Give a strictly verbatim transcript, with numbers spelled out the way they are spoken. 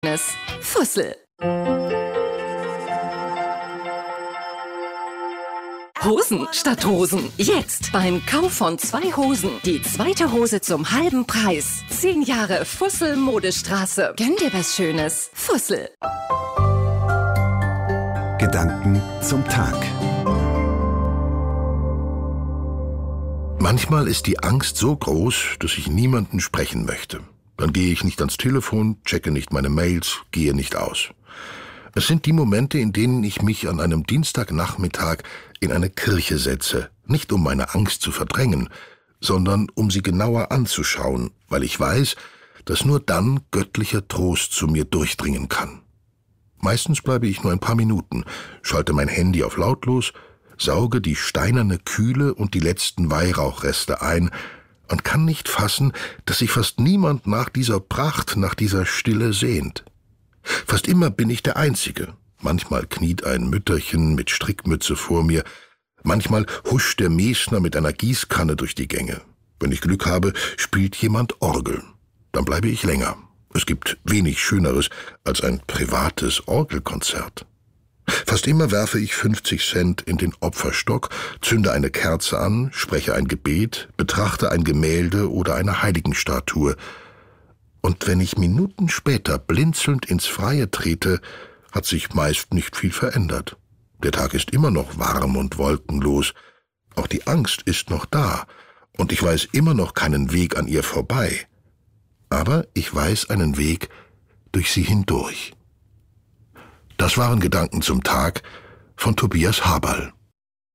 Fussel. Hosen statt Hosen. Jetzt beim Kauf von zwei Hosen. Die zweite Hose zum halben Preis. Zehn Jahre Fussel Modestraße. Gönn dir was Schönes. Fussel. Gedanken zum Tag. Manchmal ist die Angst so groß, dass ich niemanden sprechen möchte. Dann gehe ich nicht ans Telefon, checke nicht meine Mails, gehe nicht aus. Es sind die Momente, in denen ich mich an einem Dienstagnachmittag in eine Kirche setze, nicht um meine Angst zu verdrängen, sondern um sie genauer anzuschauen, weil ich weiß, dass nur dann göttlicher Trost zu mir durchdringen kann. Meistens bleibe ich nur ein paar Minuten, schalte mein Handy auf lautlos, sauge die steinerne Kühle und die letzten Weihrauchreste ein und kann nicht fassen, dass sich fast niemand nach dieser Pracht, nach dieser Stille sehnt. Fast immer bin ich der Einzige. Manchmal kniet ein Mütterchen mit Strickmütze vor mir, manchmal huscht der Mesner mit einer Gießkanne durch die Gänge. Wenn ich Glück habe, spielt jemand Orgel. Dann bleibe ich länger. Es gibt wenig Schöneres als ein privates Orgelkonzert. Fast immer werfe ich fünfzig Cent in den Opferstock, zünde eine Kerze an, spreche ein Gebet, betrachte ein Gemälde oder eine Heiligenstatue. Und wenn ich Minuten später blinzelnd ins Freie trete, hat sich meist nicht viel verändert. Der Tag ist immer noch warm und wolkenlos. Auch die Angst ist noch da, und ich weiß immer noch keinen Weg an ihr vorbei. Aber ich weiß einen Weg durch sie hindurch. Das waren Gedanken zum Tag von Tobias Haberl.